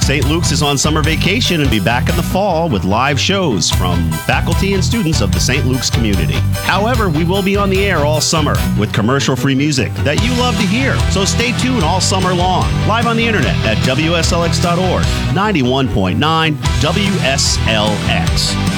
St. Luke's is on summer vacation and be back in the fall with live shows from faculty and students of the St. Luke's community. However, we will be on the air all summer with commercial-free music that you love to hear. So stay tuned all summer long, live on the internet at WSLX.org, 91.9 WSLX.